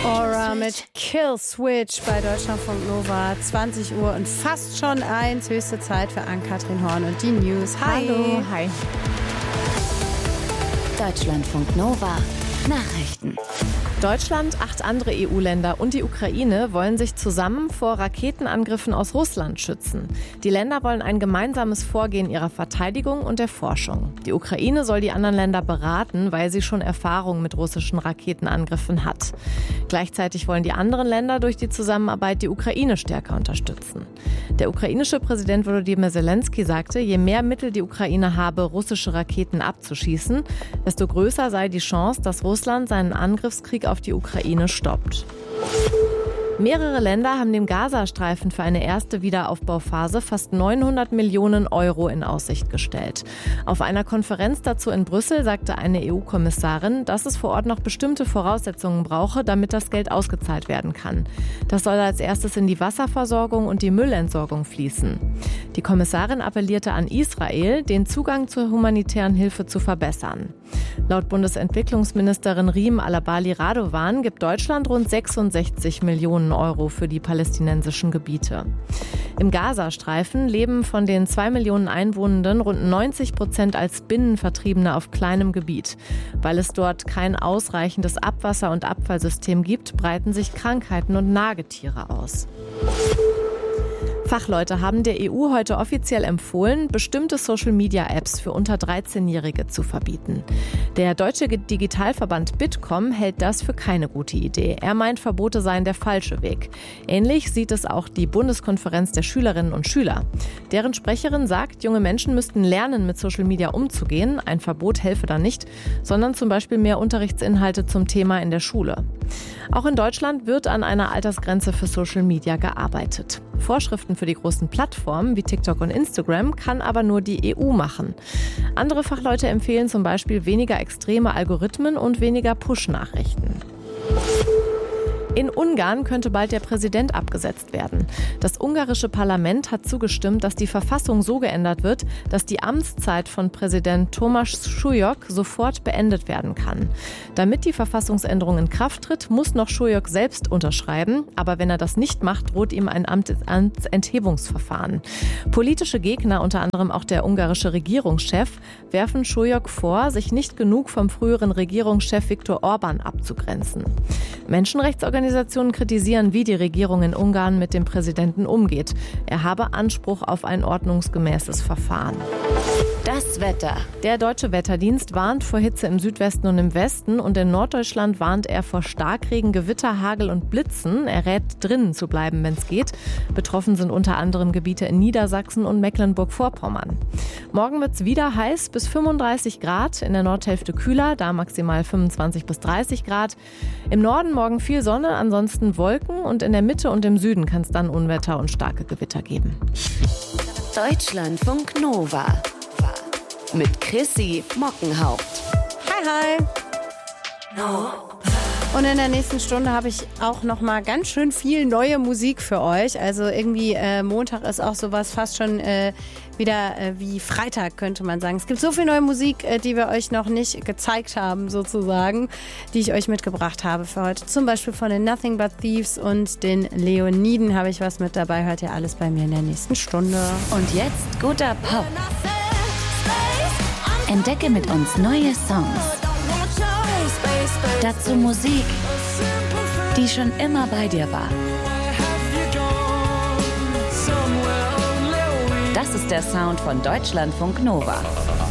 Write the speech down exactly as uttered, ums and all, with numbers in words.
Aura mit Kill Switch bei Deutschlandfunk Nova. zwanzig Uhr und fast schon eins. Höchste Zeit für Ann-Kathrin Horn und die News. Hi. Hallo, hi. Deutschlandfunk Nova. Nachrichten. Deutschland, acht andere E U-Länder und die Ukraine wollen sich zusammen vor Raketenangriffen aus Russland schützen. Die Länder wollen ein gemeinsames Vorgehen ihrer Verteidigung und der Forschung. Die Ukraine soll die anderen Länder beraten, weil sie schon Erfahrung mit russischen Raketenangriffen hat. Gleichzeitig wollen die anderen Länder durch die Zusammenarbeit die Ukraine stärker unterstützen. Der ukrainische Präsident Volodymyr Zelensky sagte, je mehr Mittel die Ukraine habe, russische Raketen abzuschießen, desto größer sei die Chance, dass Russland seinen Angriffskrieg auf die Ukraine stoppt. Mehrere Länder haben dem Gazastreifen für eine erste Wiederaufbauphase fast neunhundert Millionen Euro in Aussicht gestellt. Auf einer Konferenz dazu in Brüssel sagte eine E U-Kommissarin, dass es vor Ort noch bestimmte Voraussetzungen brauche, damit das Geld ausgezahlt werden kann. Das soll als erstes in die Wasserversorgung und die Müllentsorgung fließen. Die Kommissarin appellierte an Israel, den Zugang zur humanitären Hilfe zu verbessern. Laut Bundesentwicklungsministerin Riem Alabali Radovan gibt Deutschland rund sechsundsechzig Millionen Euro für die palästinensischen Gebiete. Im Gazastreifen leben von den zwei Millionen Einwohnenden rund neunzig Prozent als Binnenvertriebene auf kleinem Gebiet. Weil es dort kein ausreichendes Abwasser- und Abfallsystem gibt, breiten sich Krankheiten und Nagetiere aus. Fachleute haben der E U heute offiziell empfohlen, bestimmte Social-Media-Apps für unter dreizehnjährige zu verbieten. Der deutsche Digitalverband Bitkom hält das für keine gute Idee. Er meint, Verbote seien der falsche Weg. Ähnlich sieht es auch die Bundeskonferenz der Schülerinnen und Schüler. Deren Sprecherin sagt, junge Menschen müssten lernen, mit Social Media umzugehen. Ein Verbot helfe da nicht, sondern zum Beispiel mehr Unterrichtsinhalte zum Thema in der Schule. Auch in Deutschland wird an einer Altersgrenze für Social Media gearbeitet. Vorschriften für die großen Plattformen wie TikTok und Instagram kann aber nur die E U machen. Andere Fachleute empfehlen zum Beispiel weniger extreme Algorithmen und weniger Push-Nachrichten. In Ungarn könnte bald der Präsident abgesetzt werden. Das ungarische Parlament hat zugestimmt, dass die Verfassung so geändert wird, dass die Amtszeit von Präsident Tomáš Šujok sofort beendet werden kann. Damit die Verfassungsänderung in Kraft tritt, muss noch Šujok selbst unterschreiben. Aber wenn er das nicht macht, droht ihm ein Amtsenthebungsverfahren. Politische Gegner, unter anderem auch der ungarische Regierungschef, werfen Šujok vor, sich nicht genug vom früheren Regierungschef Viktor Orbán abzugrenzen. Menschenrechtsorganisationen Organisationen kritisieren, wie die Regierung in Ungarn mit dem Präsidenten umgeht. Er habe Anspruch auf ein ordnungsgemäßes Verfahren. Das Wetter. Der Deutsche Wetterdienst warnt vor Hitze im Südwesten und im Westen und in Norddeutschland warnt er vor Starkregen, Gewitter, Hagel und Blitzen. Er rät, drinnen zu bleiben, wenn es geht. Betroffen sind unter anderem Gebiete in Niedersachsen und Mecklenburg-Vorpommern. Morgen wird es wieder heiß, bis fünfunddreißig Grad, in der Nordhälfte kühler, da maximal fünfundzwanzig bis dreißig Grad. Im Norden morgen viel Sonne, ansonsten Wolken und in der Mitte und im Süden kann es dann Unwetter und starke Gewitter geben. Deutschlandfunk Nova mit Chrissy Mockenhaupt. Hi, hi. No. Und in der nächsten Stunde habe ich auch noch mal ganz schön viel neue Musik für euch. Also irgendwie äh, Montag ist auch sowas fast schon äh, wieder äh, wie Freitag, könnte man sagen. Es gibt so viel neue Musik, äh, die wir euch noch nicht gezeigt haben, sozusagen, die ich euch mitgebracht habe für heute. Zum Beispiel von den Nothing But Thieves und den Leoniden habe ich was mit dabei. Hört ihr alles bei mir in der nächsten Stunde. Und jetzt guter Pop. Entdecke mit uns neue Songs. Dazu Musik, die schon immer bei dir war. Das ist der Sound von Deutschlandfunk Nova.